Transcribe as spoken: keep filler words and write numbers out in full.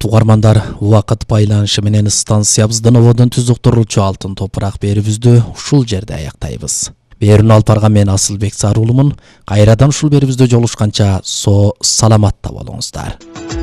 Урматтуу угармандар, убакыт байланышы менен станциябыздан ободон түзүктөрүлчү алтын топурак берибизди ушул жерде аяктайбыз. Берүүнү алып барган мен Асылбек Саруулумун. Кайрадан ушул берибизде жолушканча со саламатта болуңуздар.